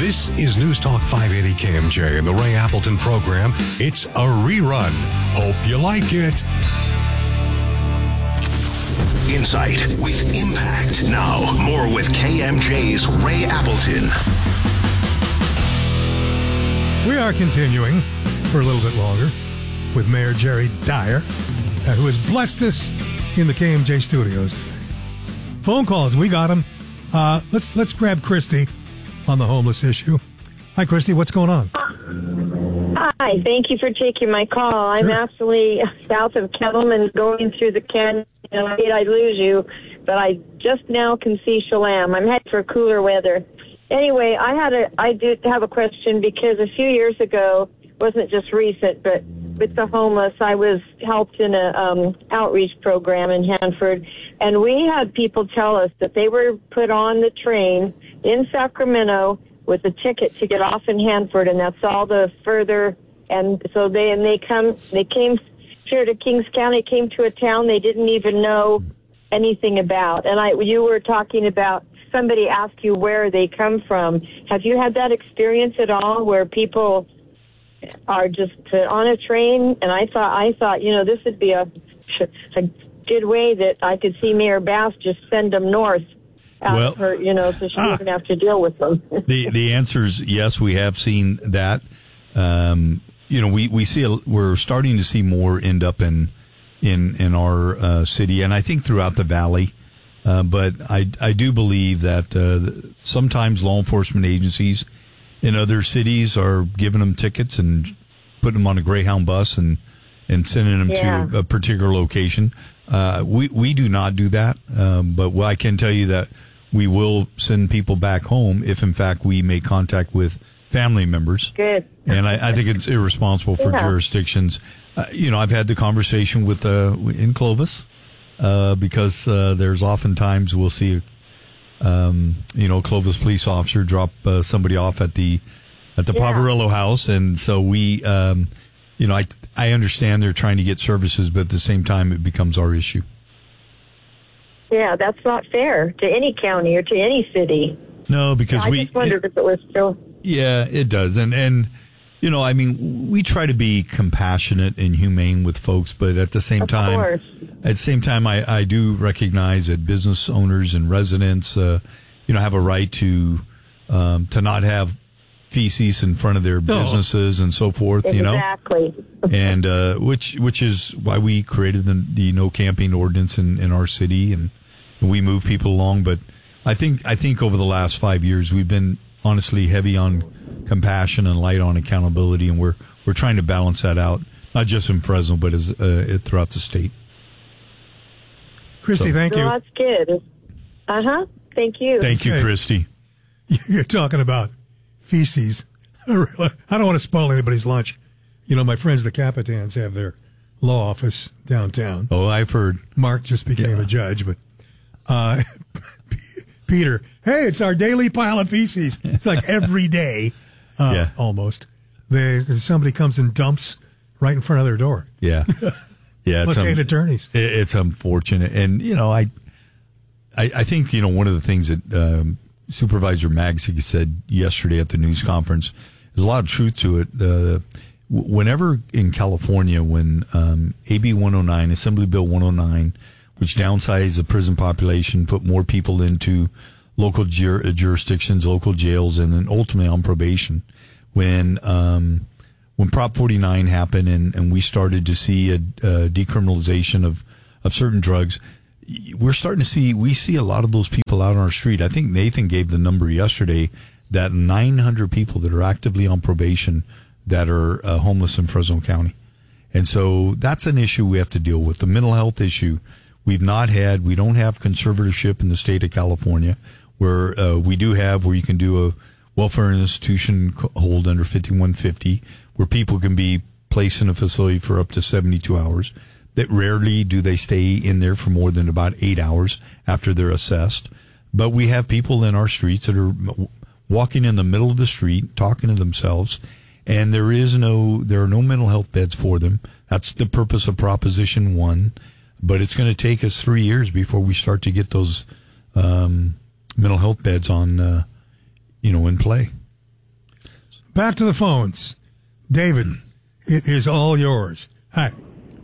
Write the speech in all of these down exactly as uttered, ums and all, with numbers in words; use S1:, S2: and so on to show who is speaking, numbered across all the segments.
S1: This is News Talk five eighty K M J and the Ray Appleton program. It's a rerun. Hope you like it. Insight with impact. Now, more with K M J's Ray Appleton.
S2: We are continuing for a little bit longer with Mayor Jerry Dyer, uh, who has blessed us in the K M J studios today. Phone calls, we got them. Uh, let's let's grab Christy on the homeless issue. Hi, Christy. What's going on?
S3: Hi. Thank you for taking my call. I'm
S2: Sure.
S3: actually south of Kettleman going through the canyon. I hate I'd lose you, but I just now can see Chelam. I'm headed for cooler weather. Anyway, I had a, I did have a question because a few years ago, wasn't just recent, but with the homeless, I was helped in a um, outreach program in Hanford, and we had people tell us that they were put on the train in Sacramento with a ticket to get off in Hanford, and that's all the further. And so they and they come, they came here to Kings County, came to a town they didn't even know anything about. And I, you were talking about somebody asked you where they come from. Have you had that experience at all, where people are just put on a train? And I thought, I thought, you know, this would be a, a good way that I could see Mayor Bass just send them north.
S4: Well,
S3: her, you know, so she
S4: ah,
S3: doesn't have to deal with them.
S4: the the answer is yes. We have seen that. Um, you know, we we see a, we're starting to see more end up in in in our uh, city, and I think throughout the valley. Uh, but I I do believe that uh, sometimes law enforcement agencies in other cities are giving them tickets and putting them on a Greyhound bus and and sending them
S3: Yeah.
S4: to a particular location. Uh, we we do not do that, um, but what I can tell you that we will send people back home if, in fact, we make contact with family members.
S3: Good.
S4: And I, I think it's irresponsible for
S3: Yeah.
S4: jurisdictions. Uh, you know, I've had the conversation with uh, in Clovis uh, because uh, there's oftentimes we'll see, um, you know, Clovis police officer drop uh, somebody off at the at the
S3: Yeah.
S4: Poverillo house, and so we, um, you know, I I understand they're trying to get services, but at the same time, it becomes our issue.
S3: Yeah, that's not fair to any county or to any city.
S4: No, because
S3: I
S4: we.
S3: just wondered if it was still...
S4: Yeah, it does. And, and, you know, I mean, we try to be compassionate and humane with folks, but at the same
S3: Of
S4: time,
S3: course.
S4: at the same time, I, I do recognize that business owners and residents, uh, you know, have a right to, um, to not have feces in front of their businesses and so forth, you know?
S3: Exactly.
S4: And, uh, which, which is why we created the, the no camping ordinance in, in our city, and, and we move people along. But I think, I think over the last five years, we've been honestly heavy on compassion and light on accountability, and we're, we're trying to balance that out, not just in Fresno, but as, uh, throughout the state.
S2: Christy,
S4: So-
S2: thank
S3: So
S2: you.
S3: that's good. Uh-huh. Thank you.
S4: Thank you,
S2: Hey.
S4: Christy.
S2: You're talking about feces. I don't want to spoil anybody's lunch. You know, my friends, the Capitans, have their law office downtown.
S4: Oh, I've heard.
S2: Mark just became
S4: Yeah.
S2: a judge, but uh, Peter, hey, it's our daily pile of feces. It's like every day, uh,
S4: Yeah.
S2: almost. They, somebody comes and dumps right in front of their door.
S4: Yeah. Yeah.
S2: Look,
S4: um,
S2: eight attorneys.
S4: it- it's unfortunate. And, you know, I, I, I think, you know, one of the things that um, Supervisor Magsig said yesterday at the news conference, there's a lot of truth to it. Uh, w- whenever in California, when um, A B one oh nine, Assembly Bill one oh nine, which downsized the prison population, put more people into local jur- jurisdictions, local jails, and then ultimately on probation, when um, when Prop forty-nine happened and, and we started to see a, a decriminalization of, of certain drugs, we're starting to see, we see a lot of those people out on our street. I think Nathan gave the number yesterday that nine hundred people that are actively on probation that are uh, homeless in Fresno County. And so that's an issue we have to deal with. The mental health issue we've not had, we don't have conservatorship in the state of California, where uh, we do have, where you can do a welfare institution hold under fifty-one fifty, where people can be placed in a facility for up to seventy-two hours. That rarely do they stay in there for more than about eight hours after they're assessed. But we have people in our streets that are walking in the middle of the street, talking to themselves, and there is no, there are no mental health beds for them. That's the purpose of Proposition One. But it's going to take us three years before we start to get those um, mental health beds on, uh, you know, in play.
S2: back to the phones. David, it is all yours. Hi.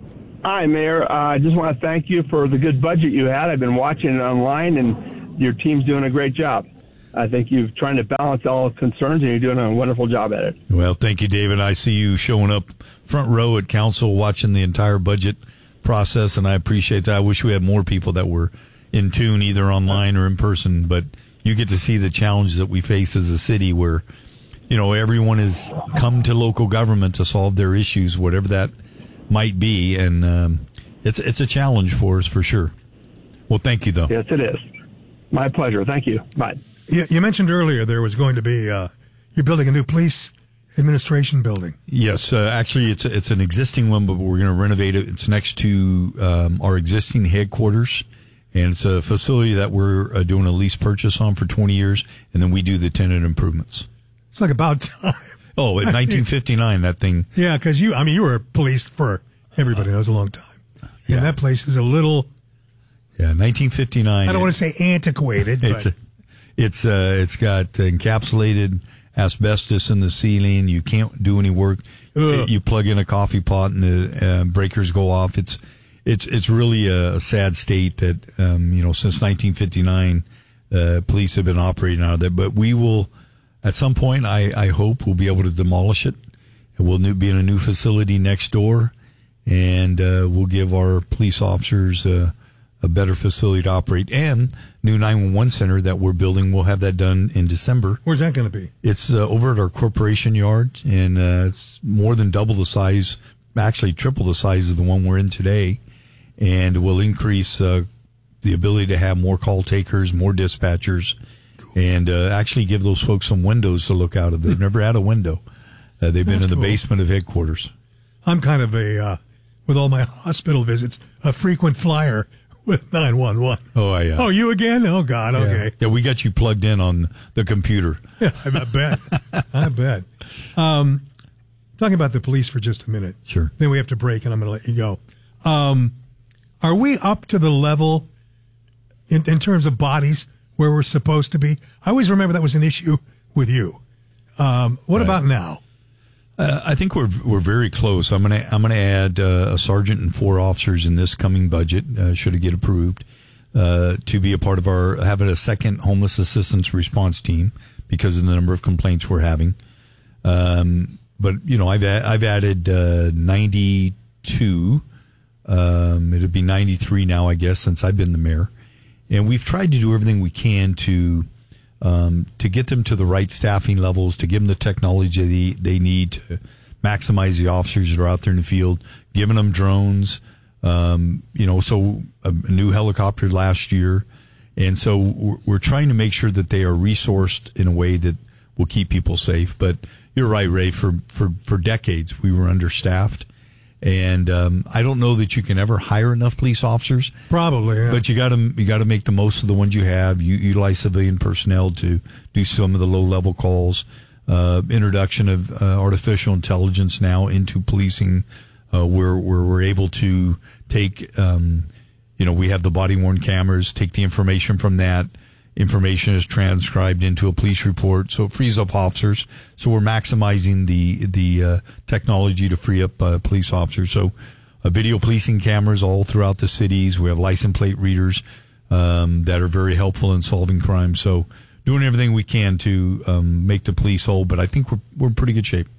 S5: Hi, Mayor. Uh, I just want to thank you for the good budget you had. I've been watching it online, and your team's doing a great job. I think you're trying to balance all concerns, and you're doing a wonderful job at it.
S4: Well, thank you, David. I see you showing up front row at council, watching the entire budget process, and I appreciate that. I wish we had more people that were in tune, either online or in person, but you get to see the challenge that we face as a city where, you know, everyone has come to local government to solve their issues, whatever that might be, and um, it's it's a challenge for us for sure. Well, thank you, though.
S5: Yes, it is. My pleasure. Thank you. Bye.
S2: You, you mentioned earlier there was going to be, uh, you're building a new police administration building.
S4: Yes, uh, actually, it's it's an existing one, but we're going to renovate it. It's next to um, our existing headquarters, and it's a facility that we're uh, doing a lease purchase on for twenty years, and then we do the tenant improvements.
S2: It's like about time.
S4: Oh, in nineteen fifty-nine, that thing.
S2: Yeah, because you, I mean, you were police for, everybody knows, a long time.
S4: Yeah.
S2: And that place is a little,
S4: Yeah, nineteen fifty-nine.
S2: I don't want to say antiquated,
S4: It's
S2: but
S4: a, it's uh, it's got encapsulated asbestos in the ceiling. You can't do any work.
S2: Ugh.
S4: You plug in a coffee pot and the uh, breakers go off. It's it's it's really a, a sad state that um, you know since nineteen fifty-nine, uh, police have been operating out of there. But we will, at some point, I, I hope we'll be able to demolish it. And we'll new, be in a new facility next door, and uh, we'll give our police officers uh, a better facility to operate. And new nine one one center that we're building, we'll have that done in December.
S2: where's that going to be?
S4: It's uh, over at our corporation yard, and uh, it's more than double the size, actually triple the size of the one we're in today, and will increase uh, the ability to have more call takers, more dispatchers, and uh, actually give those folks some windows to look out of. They've never had a window. Uh, they've been
S2: That's
S4: in the
S2: cool.
S4: basement of headquarters.
S2: I'm kind of a, uh, with all my hospital visits, a frequent flyer with nine one one.
S4: Oh, yeah.
S2: Oh, you again? Oh, God, okay.
S4: Yeah. yeah, we got you plugged in on the computer.
S2: Yeah, I bet. I bet. Um, talking about the police for just a minute.
S4: Sure.
S2: Then we have to break, and I'm going to let you go. Um, are we up to the level in, in terms of bodies where we're supposed to be? I always remember that was an issue with you. Um, what
S4: Right.
S2: about now?
S4: Uh, I think we're we're very close. I'm gonna I'm gonna add uh, a sergeant and four officers in this coming budget. Uh, should it get approved, uh, to be a part of our having a second homeless assistance response team because of the number of complaints we're having. Um, but you know, I've a, I've added uh, ninety-two. Um, it'd be ninety-three now, I guess, since I've been the mayor, and we've tried to do everything we can to. Um, to get them to the right staffing levels, to give them the technology they, they need to maximize the officers that are out there in the field, giving them drones, um, you know, so a, a new helicopter last year. And so we're, we're trying to make sure that they are resourced in a way that will keep people safe. But you're right, Ray, for, for, for decades we were understaffed. And um, I don't know that you can ever hire enough police officers.
S2: Probably, yeah.
S4: But you got to you got to make the most of the ones you have. You utilize civilian personnel to do some of the low level calls. Uh, introduction of uh, artificial intelligence now into policing, uh, where where we're able to take, um, you know, we have the body worn cameras. Take the information from that. Information is transcribed into a police report, so it frees up officers. So we're maximizing the the uh, technology to free up uh, police officers. So uh, video policing cameras all throughout the cities. We have license plate readers um, that are very helpful in solving crime. So doing everything we can to um, make the police whole. But I think we're we're in pretty good shape.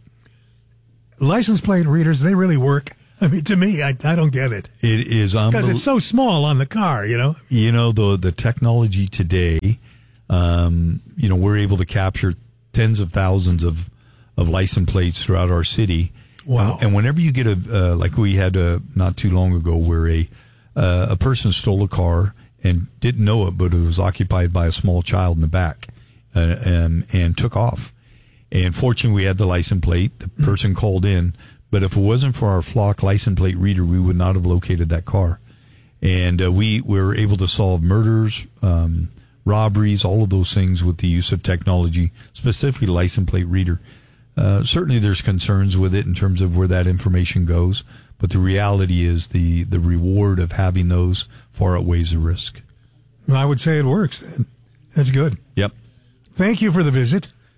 S2: License plate readers, they really work. I mean, to me, I, I don't get it.
S4: It is
S2: Because
S4: unbelievable.
S2: it's so small on the car, you know?
S4: You know, the the technology today, um, you know, we're able to capture tens of thousands of, of license plates throughout our city.
S2: Wow.
S4: And, and whenever you get a, uh, like we had a, not too long ago where a, uh, a person stole a car and didn't know it, but it was occupied by a small child in the back, uh, and, and took off. And fortunately, we had the license plate. The person called in. But if it wasn't for our Flock license plate reader, we would not have located that car. And uh, we were able to solve murders, um, robberies, all of those things with the use of technology, specifically license plate reader. Uh, certainly there's concerns with it in terms of where that information goes. But the reality is the, the reward of having those far outweighs the risk.
S2: I would say it works then. That's good.
S4: Yep.
S2: Thank you for the visit.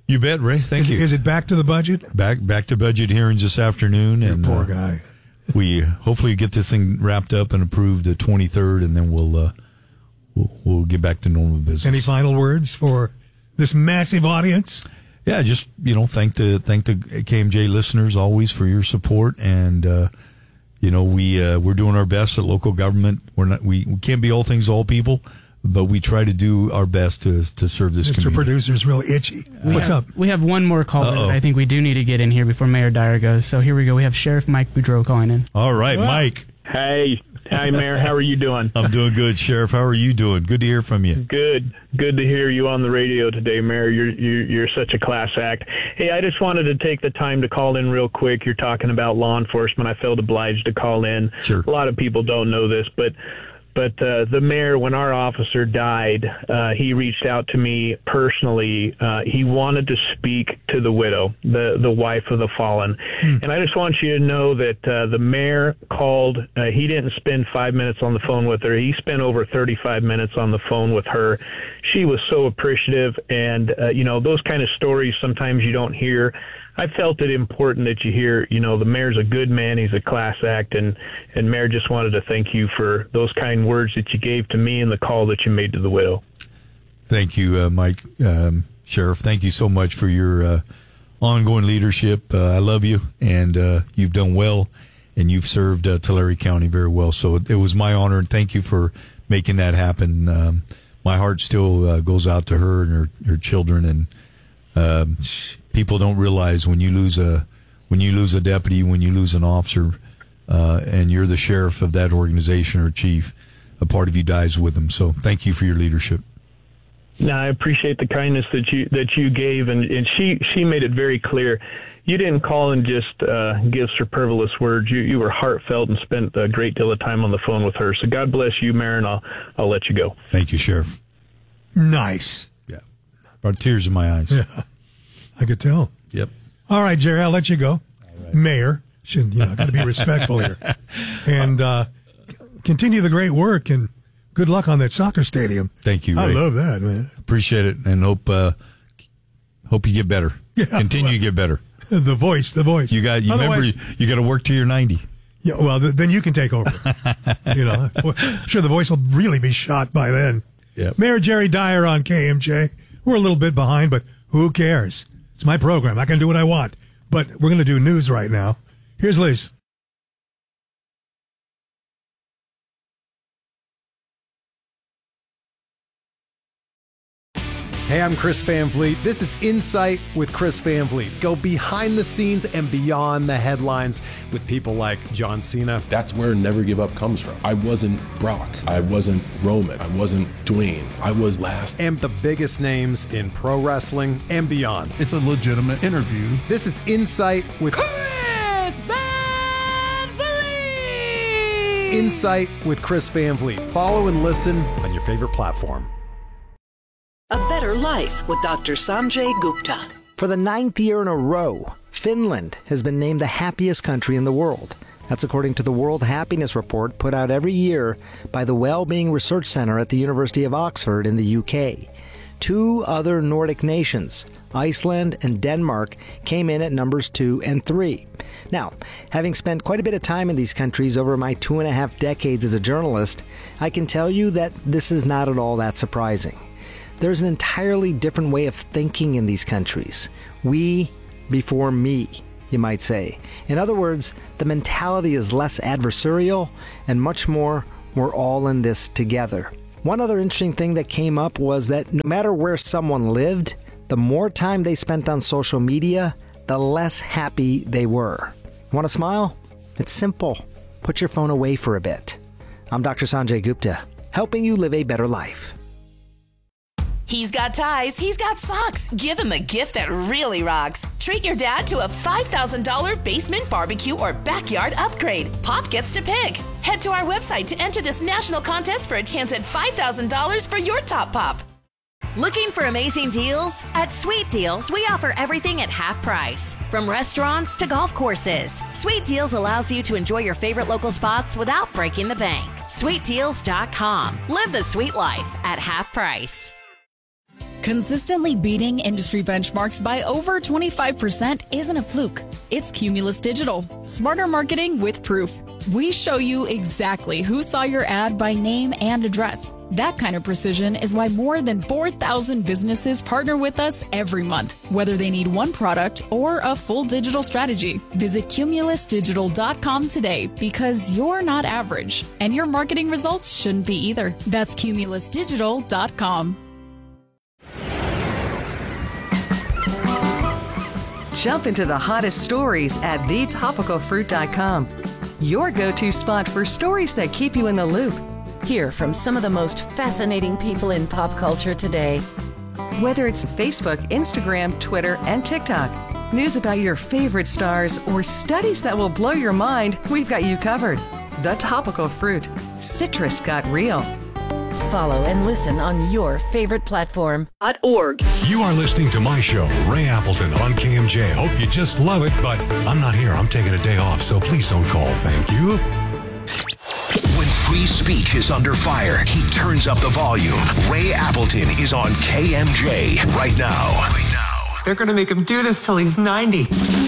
S4: You bet, Ray. Thank
S2: is,
S4: you.
S2: Is it back to the budget?
S4: Back back to budget hearings this afternoon.
S2: You
S4: and
S2: poor
S4: uh,
S2: guy.
S4: we hopefully get this thing wrapped up and approved the twenty-third, and then we'll, uh, we'll we'll get back to normal business.
S2: Any final words for this massive audience?
S4: Yeah, just, you know, thank the thank the K M J listeners always for your support, and uh, you know we uh, we're doing our best at local government. We're not we, we can't be all things to all people, but we try to do our best to to serve this
S2: Mister
S4: community.
S2: Producer's real itchy.
S6: We
S2: What's
S6: have,
S2: up?
S6: We have one more caller
S4: Uh-oh.
S6: that I think we do need to get in here before Mayor Dyer goes. So here we go. We have Sheriff Mike Boudreau calling in.
S4: All right,
S2: Well,
S4: Mike.
S7: Hey, hi, Mayor. How are you doing?
S4: I'm doing good, Sheriff. How are you doing? Good to hear from you.
S7: Good. Good to hear you on the radio today, Mayor. You're, you're you're such a class act. Hey, I just wanted to take the time to call in real quick. You're talking about law enforcement. I felt obliged to call in.
S4: Sure.
S7: A lot of people don't know this, but but uh, the mayor, when our officer died, uh, he reached out to me personally. Uh, he wanted to speak to the widow, the the wife of the fallen. Hmm. And I just want you to know that uh, the mayor called. Uh, he didn't spend five minutes on the phone with her. He spent over thirty-five minutes on the phone with her. She was so appreciative. And, uh, you know, those kind of stories sometimes you don't hear. I felt it important that you hear, you know, the mayor's a good man. He's a class act. And, and Mayor, just wanted to thank you for those kind words that you gave to me and the call that you made to the widow.
S4: Thank you, uh, Mike. Um, Sheriff, thank you so much for your uh, ongoing leadership. Uh, I love you, and uh, you've done well, and you've served uh, Tulare County very well. So it was my honor, and thank you for making that happen. Um, my heart still uh, goes out to her and her, her children, and um, people don't realize when you lose a when you lose a deputy, when you lose an officer, uh, and you're the sheriff of that organization or chief, a part of you dies with them. So thank you for your leadership.
S7: No, I appreciate the kindness that you that you gave, and, and she, she made it very clear. You didn't call and just uh, give superfluous words. You you were heartfelt and spent a great deal of time on the phone with her. So God bless you, Mayor, and I'll, I'll let you go.
S4: Thank you, Sheriff.
S2: Nice.
S4: Yeah. Brought tears in my eyes.
S2: Yeah, I could tell.
S4: Yep.
S2: All right, Jerry, I'll let you go. Right. Mayor, should you know, got to be respectful here, and uh, continue the great work, and good luck on that soccer stadium.
S4: Thank you, Ray.
S2: I love that, man.
S4: Appreciate it, and hope uh, hope you get better.
S2: Yeah,
S4: Continue
S2: well,
S4: to get better.
S2: The voice, the voice.
S4: You got. You
S2: Otherwise,
S4: remember, you, you got to work till you're ninety.
S2: Yeah, well, th- then you can take over. You know, sure, the voice will really be shot by then.
S4: Yep.
S2: Mayor Jerry Dyer on K M J. We're a little bit behind, but who cares? It's my program. I can do what I want. But we're going to do news right now. Here's Liz.
S8: Hey, I'm Chris Van Vliet. This is Insight with Chris Van Vliet. Go behind the scenes and beyond the headlines with people like John Cena.
S9: That's where Never Give Up comes from. I wasn't Brock. I wasn't Roman. I wasn't Dwayne. I was last.
S8: And the biggest names in pro wrestling and beyond.
S10: It's a legitimate interview.
S8: This is Insight with
S11: Chris Van Vliet.
S8: Insight with Chris Van Vliet. Follow and listen on your favorite platform.
S12: A better life with Doctor Sanjay Gupta.
S13: For the ninth year in a row, Finland has been named the happiest country in the world. That's according to the World Happiness Report put out every year by the Wellbeing Research Center at the University of Oxford in the U K. Two other Nordic nations, Iceland and Denmark, came in at numbers two and three. Now, having spent quite a bit of time in these countries over my two and a half decades as a journalist, I can tell you that this is not at all that surprising. There's an entirely different way of thinking in these countries. We before me, you might say. In other words, the mentality is less adversarial and much more, we're all in this together. One other interesting thing that came up was that no matter where someone lived, the more time they spent on social media, the less happy they were. Want to smile? It's simple. Put your phone away for a bit. I'm Doctor Sanjay Gupta, helping you live a better life.
S14: He's got ties, he's got socks. Give him a gift that really rocks. Treat your dad to a five thousand dollars basement barbecue or backyard upgrade. Pop gets to pick. Head to our website to enter this national contest for a chance at five thousand dollars for your top pop.
S15: Looking for amazing deals? At Sweet Deals, we offer everything at half price. From restaurants to golf courses, Sweet Deals allows you to enjoy your favorite local spots without breaking the bank. sweet deals dot com. Live the sweet life at half price.
S10: Consistently beating industry benchmarks by over twenty-five percent isn't a fluke. It's Cumulus Digital. Smarter marketing with proof. We show you exactly who saw your ad by name and address. That kind of precision is why more than four thousand businesses partner with us every month, whether they need one product or a full digital strategy. Visit cumulus digital dot com today because you're not average, and your marketing results shouldn't be either. That's cumulus digital dot com.
S16: Jump into the hottest stories at the topical fruit dot com. Your go-to spot for stories that keep you in the loop.
S15: Hear from some of the most fascinating people in pop culture today.
S16: Whether it's Facebook, Instagram, Twitter, and TikTok, news about your favorite stars, or studies that will blow your mind, we've got you covered. The Topical Fruit. Citrus got real.
S15: Follow and listen on your favorite platform.
S12: .org.
S1: You are listening to my show, Ray Appleton, on K M J. Hope you just love it, but I'm not here. I'm taking a day off, so please don't call. Thank you.
S17: When free speech is under fire, he turns up the volume. Ray Appleton is on K M J right now. Right now.
S18: They're going to make him do this till he's ninety.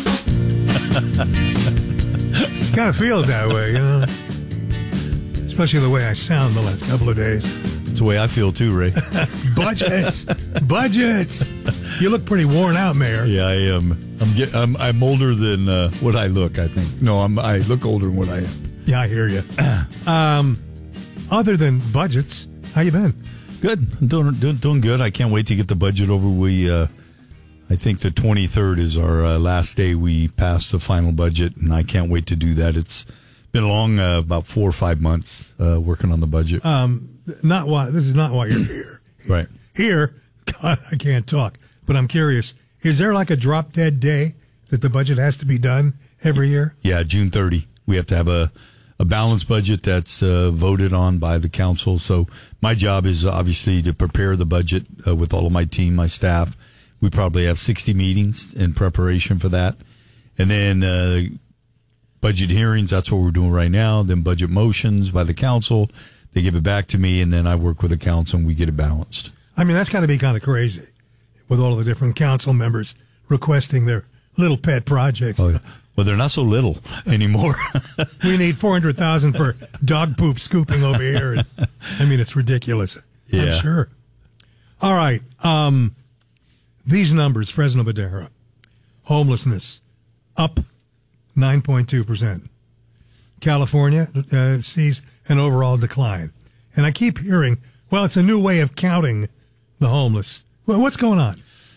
S2: Kind of feels that way, you know? Especially the way I sound the last couple of days.
S4: It's the way I feel too, Ray.
S2: Budgets. Budgets. You look pretty worn out, Mayor.
S4: Yeah, I am. I'm get, I'm, I'm older than uh, what I look, I think. No, I'm, I look older than what I am.
S2: Yeah, I hear you. um, other than budgets, how you been?
S4: Good. I'm doing, doing, doing good. I can't wait to get the budget over. We, uh, I think the twenty-third is our uh, last day we pass the final budget, and I can't wait to do that. It's been long, uh, about four or five months uh, working on the budget.
S2: Um, not why this is not why you're here.
S4: Right.
S2: Here, God, I can't talk, but I'm curious. Is there like a drop dead day that the budget has to be done every year?
S4: Yeah, June thirtieth. We have to have a, a balanced budget that's uh, voted on by the council. So my job is obviously to prepare the budget uh, with all of my team, my staff. We probably have sixty meetings in preparation for that. And then uh, budget hearings, that's what we're doing right now. Then budget motions by the council. They give it back to me, and then I work with the council, and we get it balanced.
S2: I mean, that's got to be kind of crazy with all of the different council members requesting their little pet projects.
S4: Oh, yeah. Well, they're not so little anymore.
S2: We need four hundred thousand dollars for dog poop scooping over here. And, I mean, it's ridiculous.
S4: Yeah.
S2: I'm sure. All right. Um, these numbers, Fresno Madera, homelessness, up nine point two percent. California uh, sees an overall decline. And I keep hearing, well, it's a new way of counting the homeless. Well, what's going on?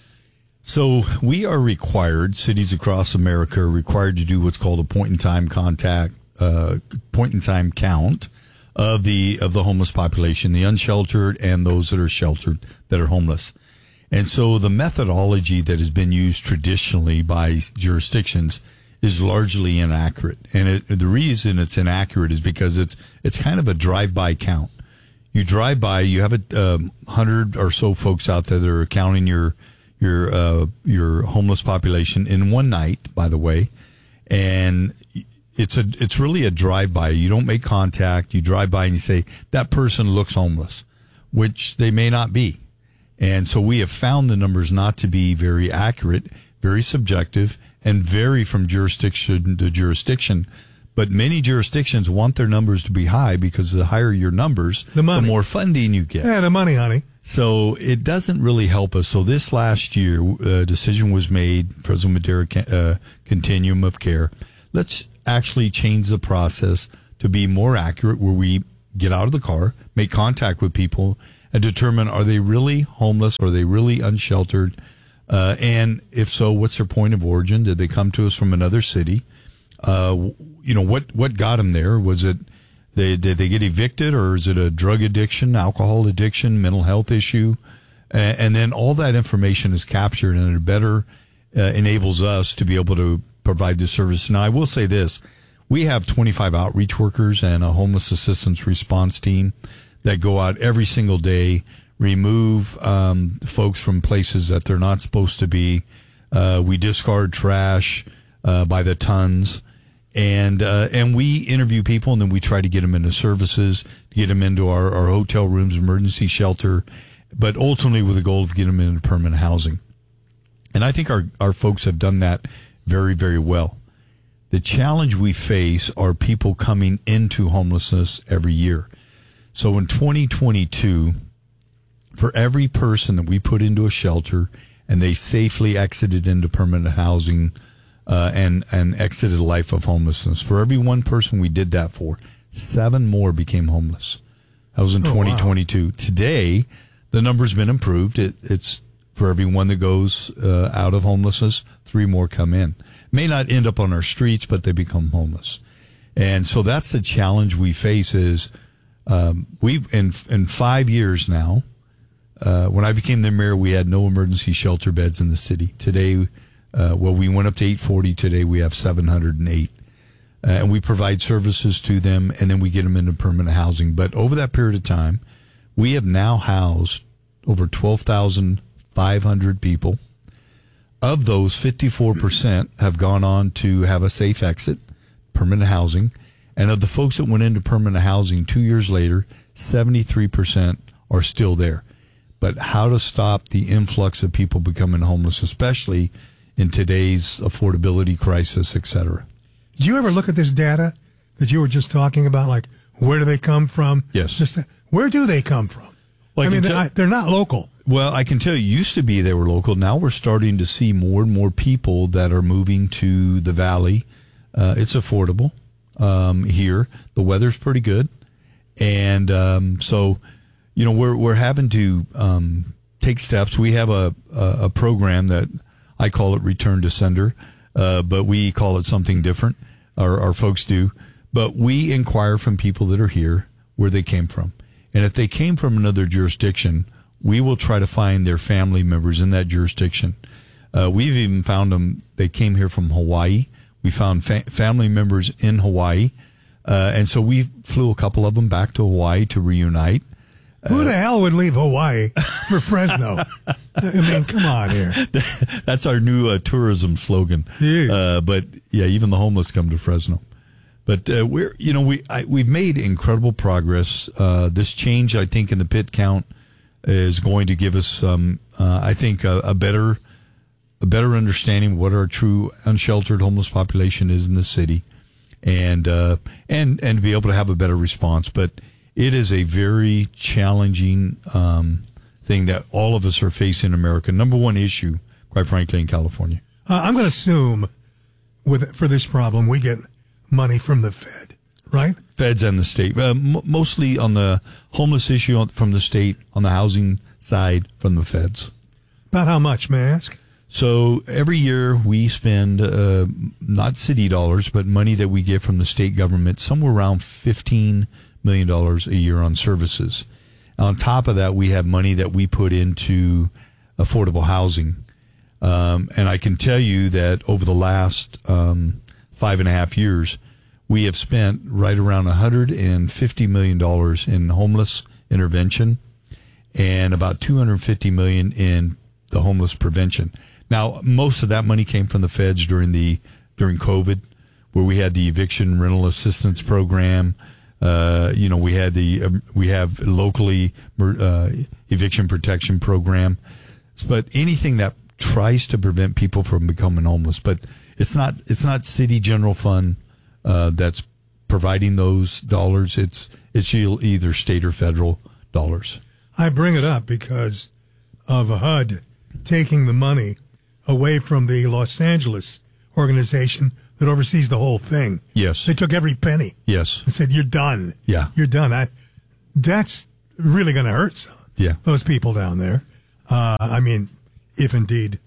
S4: So we are required, cities across America are required to do what's called a point-in-time contact, uh, point-in-time count of the of the homeless population, the unsheltered and those that are sheltered that are homeless. And so the methodology that has been used traditionally by jurisdictions is largely inaccurate. And it, the reason it's inaccurate is because it's it's kind of a drive-by count. You drive by, you have a um, hundred or so folks out there that are counting your your uh, your homeless population in one night, by the way, and it's a it's really a drive-by. You don't make contact. You drive by and you say that person looks homeless, which they may not be. And so we have found the numbers not to be very accurate, very subjective, and vary from jurisdiction to jurisdiction. But many jurisdictions want their numbers to be high because the higher your numbers,
S2: the, money.
S4: the more funding you get.
S2: Yeah, the money, honey.
S4: So it doesn't really help us. So this last year, a decision was made, Fresno Madera uh, Continuum of Care. Let's actually change the process to be more accurate, where we get out of the car, make contact with people, and determine, are they really homeless? Are they really unsheltered? Uh, and if so, what's their point of origin? Did they come to us from another city? Uh, you know, what, what got them there? Was it, they, did they get evicted, or is it a drug addiction, alcohol addiction, mental health issue? And, and then all that information is captured, and it better uh, enables us to be able to provide this service. Now, I will say this. We have twenty-five outreach workers and a homeless assistance response team that go out every single day, remove um, folks from places that they're not supposed to be. Uh, we discard trash uh, by the tons. And uh, and we interview people, and then we try to get them into services, to get them into our, our hotel rooms, emergency shelter. but ultimately with the goal of getting them into permanent housing. And I think our, our folks have done that very, very well. The challenge we face are people coming into homelessness every year. So in twenty twenty-two, for every person that we put into a shelter and they safely exited into permanent housing uh, and, and exited a life of homelessness, for every one person we did that for, seven more became homeless. That was in oh, twenty twenty-two. Wow. Today, the number's been improved. It, it's for every one that goes uh, out of homelessness, three more come in. May not end up on our streets, but they become homeless. And so that's the challenge we face is um, we've in in five years now, uh, when I became the mayor, we had no emergency shelter beds in the city. Today, uh, well, we went up to eight forty. Today, we have seven hundred eight. Uh, and we provide services to them, and then we get them into permanent housing. But over that period of time, we have now housed over twelve thousand five hundred people. Of those, fifty-four percent have gone on to have a safe exit, permanent housing. And of the folks that went into permanent housing two years later, seventy-three percent are still there. But how to stop the influx of people becoming homeless, especially in today's affordability crisis, et cetera.
S2: Do you ever look at this data that you were just talking about? Like, where do they come from?
S4: Yes.
S2: Just, where do they come from?
S4: Well, I
S2: I mean,
S4: tell,
S2: they're, they're not local.
S4: Well, I can tell you, used to be they were local. Now we're starting to see more and more people that are moving to the valley. Uh, it's affordable um, here. The weather's pretty good. And um, so, you know, we're we're having to um, take steps. We have a, a, a program that I call it Return to Sender, uh, but we call it something different. Our, our folks do. But we inquire from people that are here where they came from. And if they came from another jurisdiction, we will try to find their family members in that jurisdiction. Uh, we've even found them, they came here from Hawaii. We found fa- family members in Hawaii. Uh, and so we flew a couple of them back to Hawaii to reunite.
S2: Who the hell would leave Hawaii for Fresno? I mean, come on here.
S4: That's our new uh, tourism slogan. Uh, but yeah, even the homeless come to Fresno. But uh, we're, you know, we I, we've made incredible progress. Uh, this change, I think, in the pit count is going to give us, um, uh, I think, a, a better, a better understanding of what our true unsheltered homeless population is in the city, and uh, and and be able to have a better response. But it is a very challenging um, thing that all of us are facing in America. Number one issue, quite frankly, in California.
S2: Uh, I'm going to assume with for this problem, we get money from the Fed, right?
S4: Feds and the state. Uh, m- mostly on the homeless issue from the state, on the housing side from the feds.
S2: About how much, may I ask?
S4: So every year we spend, uh, not city dollars, but money that we get from the state government, somewhere around fifteen million dollars a year on services. On top of that, we have money that we put into affordable housing. Um, and I can tell you that over the last um, five and a half years, we have spent right around one hundred fifty million dollars in homeless intervention and about two hundred fifty million dollars in the homeless prevention. Now, most of that money came from the feds during the during COVID, where we had the eviction rental assistance program. Uh, you know, we had the um, we have locally uh, eviction protection program, but anything that tries to prevent people from becoming homeless. But it's not it's not city general fund uh, that's providing those dollars. It's it's either state or federal dollars.
S2: I bring it up because of H U D taking the money away from the Los Angeles organization that oversees the whole thing.
S4: Yes.
S2: They took every penny.
S4: Yes.
S2: And said, you're done.
S4: Yeah.
S2: You're done. I, that's really going to hurt some,
S4: yeah.
S2: those people down there. Uh, I mean, if indeed.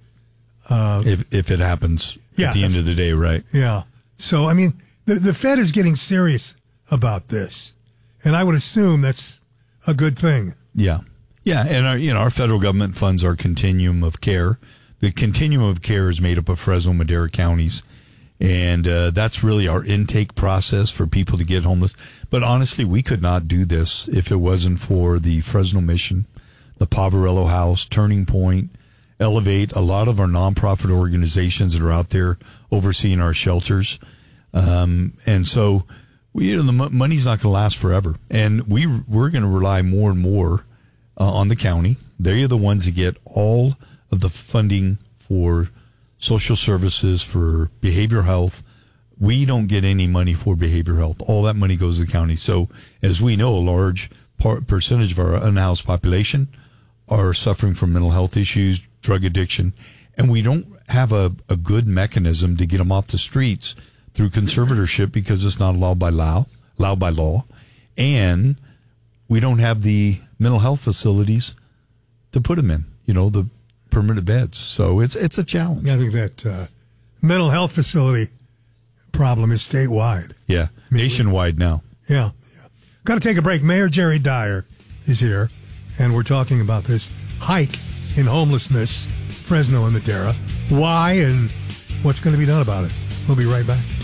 S2: Uh,
S4: if if it happens
S2: yeah,
S4: at the end of the day, right?
S2: Yeah. So, I mean, the, the Fed is getting serious about this. And I would assume that's a good thing.
S4: Yeah. Yeah. And our, you know, our federal government funds our continuum of care. The continuum of care is made up of Fresno, Madera counties. And uh, that's really our intake process for people to get homeless. But honestly, we could not do this if it wasn't for the Fresno Mission, the Poverello House, Turning Point, Elevate, a lot of our nonprofit organizations that are out there overseeing our shelters. Um, and so, we, you know, the m- money's not going to last forever. And we, we're going to rely more and more uh, on the county They're the ones that get all of the funding for social services, for behavioral health. We don't get any money for behavioral health. All that money goes to the county. So, as we know, a large part, percentage of our unhoused population are suffering from mental health issues, drug addiction, and we don't have a, a good mechanism to get them off the streets through conservatorship because it's not allowed by law, allowed by law, and we don't have the mental health facilities to put them in. You know, the permanent beds. So it's it's a challenge.
S2: I think that uh, mental health facility problem is statewide.
S4: Yeah, nationwide now.
S2: Yeah, yeah. Got to take a break. Mayor Jerry Dyer is here, and we're talking about this hike in homelessness, Fresno and Madera. Why and what's going to be done about it? We'll be right back.